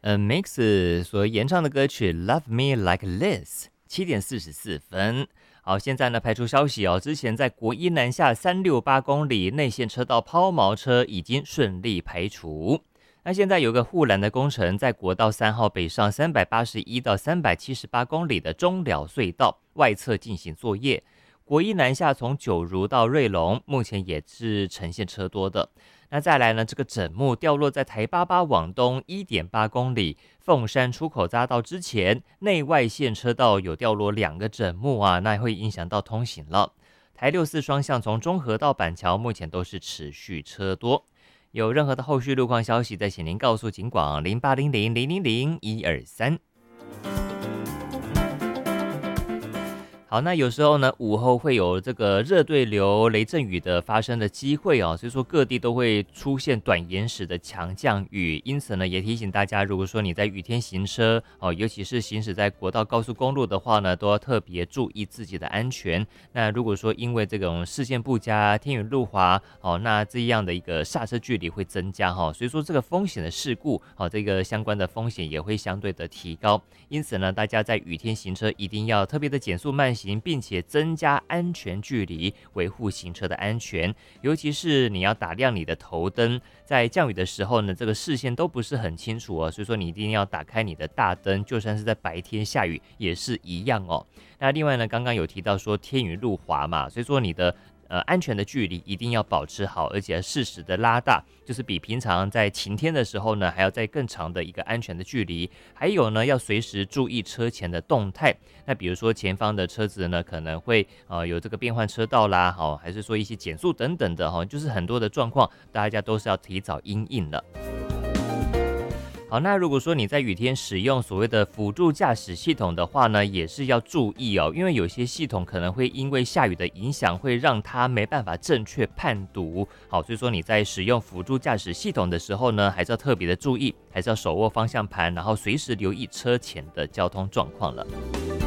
Mix 所演唱的歌曲《Love Me Like This》7:44。好，现在呢排除消息哦，之前在国一南下368公里内线车道抛锚车已经顺利排除。那现在有个护栏的工程，在国道3号北上381到378公里的中寮隧道外侧进行作业。国一南下从九如到瑞隆，目前也是呈现车多的。那再来呢，这个枕木掉落在台88往东1.8公里凤山出口匝道之前，内外线车道有掉落2个枕木啊，那会影响到通行了。台64双向从中和到板桥，目前都是持续车多。有任何的后续路况消息，再请您告诉警广0800000123。好，那有时候呢，午后会有这个热对流、雷阵雨的发生的机会哦，所以说各地都会出现短延时的强降雨，因此呢，也提醒大家，如果说你在雨天行车哦，尤其是行驶在国道、高速公路的话呢，都要特别注意自己的安全。那如果说因为这种视线不佳、天雨路滑哦，那这样的一个刹车距离会增加哈，所以说这个风险的事故哦，这个相关的风险也会相对的提高。因此呢，大家在雨天行车一定要特别的减速慢行，并且增加安全距离，维护行车的安全。尤其是你要打亮你的头灯，在降雨的时候呢，这个视线都不是很清楚哦，所以说你一定要打开你的大灯，就算是在白天下雨也是一样哦。那另外呢，刚刚有提到说天雨路滑嘛，所以说你的安全的距离一定要保持好，而且适时的拉大，就是比平常在晴天的时候呢，还要再更长的一个安全的距离。还有呢，要随时注意车前的动态。那比如说前方的车子呢，可能会有这个变换车道啦，还是说一些减速等等的就是很多的状况，大家都是要提早因应了。好，那如果说你在雨天使用所谓的辅助驾驶系统的话呢，也是要注意哦，因为有些系统可能会因为下雨的影响，会让它没办法正确判读。好，所以说你在使用辅助驾驶系统的时候呢，还是要特别的注意，还是要手握方向盘，然后随时留意车前的交通状况了。